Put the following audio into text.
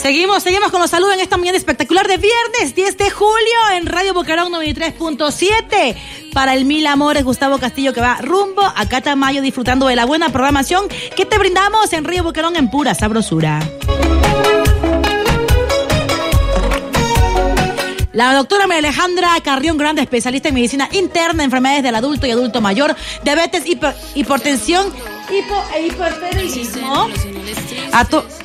Seguimos con los saludos en esta mañana espectacular de viernes 10 de julio en Radio Boquerón 93.7. Para el Mil Amores, Gustavo Castillo, que va rumbo a Catamayo disfrutando de la buena programación que te brindamos en Radio Boquerón en pura sabrosura. La doctora María Alejandra Carrión Grande, especialista en medicina interna, enfermedades del adulto y adulto mayor, diabetes, hipertensión, hipotiroidismo,